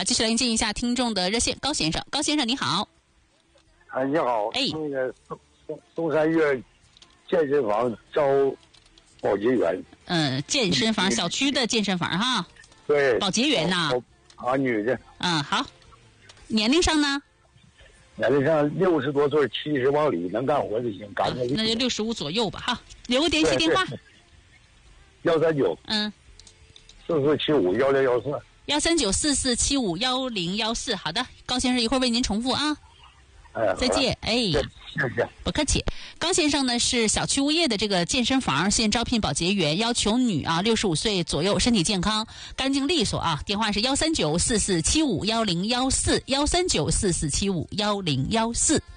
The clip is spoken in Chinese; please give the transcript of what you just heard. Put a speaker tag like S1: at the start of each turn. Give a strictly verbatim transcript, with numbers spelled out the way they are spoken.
S1: 继续来接一下听众的热线，高先生，高先生你好。
S2: 哎，你好，
S1: 哎，
S2: 那个东东东山岳健身房招保洁员。
S1: 嗯，健身房小区的健身房哈。
S2: 对。
S1: 保洁员呐。
S2: 啊，女的。
S1: 嗯，好。年龄上呢？
S2: 年龄上六十多岁，七十往里，能干活就行，干、啊、
S1: 那就六十五左右吧哈。留个联系电话。
S2: 幺三九。
S1: 嗯。
S2: 四四七五幺零幺四。
S1: 幺三九四四七五幺零幺四，好的，高先生一会儿为您重复啊。
S2: 哎，
S1: 再见，哎，
S2: 谢谢，
S1: 不客气。高先生呢是小区物业的这个健身房，现招聘保洁员，要求女啊，六十五岁左右，身体健康，干净利索啊。电话是幺三九四四七五幺零幺四，幺三九四四七五幺零幺四。